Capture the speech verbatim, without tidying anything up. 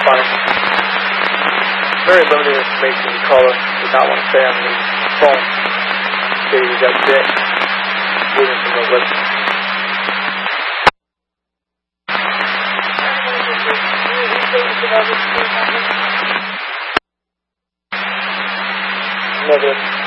fine. Very limited information the caller did not want to say on the phone. Okay, we got Dick moving from the list. Negative.